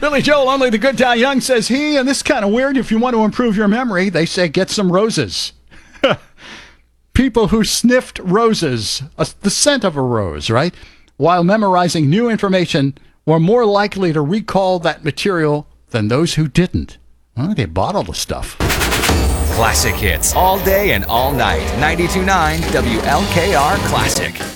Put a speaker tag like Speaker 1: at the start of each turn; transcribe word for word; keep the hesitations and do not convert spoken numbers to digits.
Speaker 1: Billy Joel, only the good die young, says he, and this is kind of weird. If you want to improve your memory, they say get some roses. People who sniffed roses, uh, the scent of a rose, right, while memorizing new information were more likely to recall that material than those who didn't. Well, they bottle the stuff.
Speaker 2: Classic hits all day and all night. ninety-two point nine W L K R Classic.